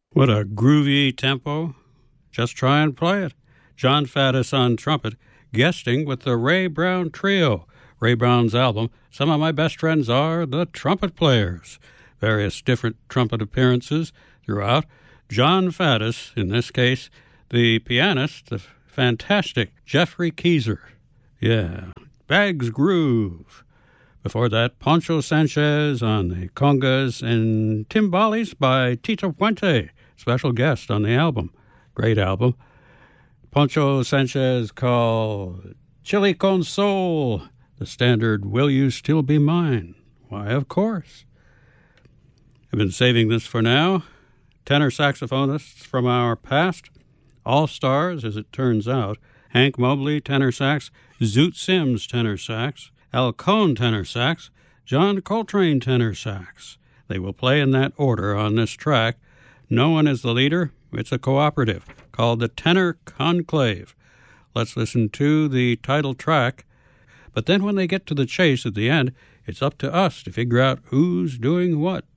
What a groovy tempo. Just try and play it. John Faddis on trumpet, guesting with the Ray Brown Trio. Ray Brown's album, Some of My Best Friends Are the Trumpet Players. Various different trumpet appearances throughout. John Faddis, in this case, the pianist, the fantastic Jeffrey Keezer. Yeah, Bag's Groove. Before that, Poncho Sanchez on the congas and timbales by Tito Puente, special guest on the album. Great album. Poncho Sanchez called Chili Con Soul, the standard Will You Still Be Mine? Why, of course. I've been saving this for now. Tenor saxophonists from our past, all-stars as it turns out, Hank Mobley, tenor sax, Zoot Sims, tenor sax, Al Cohn, tenor sax, John Coltrane, tenor sax. They will play in that order on this track. No one is the leader. It's a cooperative called the Tenor Conclave. Let's listen to the title track. But then when they get to the chase at the end, it's up to us to figure out who's doing what.